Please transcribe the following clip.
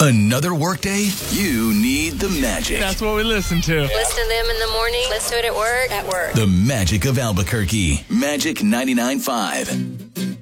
Another workday? You need the magic. That's what we listen to. Listen to them in the morning. Listen to it at work. The magic of Albuquerque. Magic 99.5.